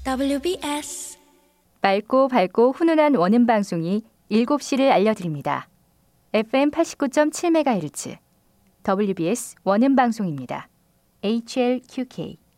WBS 맑고 밝고 훈훈한 원음 방송이 7시를 알려드립니다. FM 89.7MHz WBS 원음 방송입니다. HLQK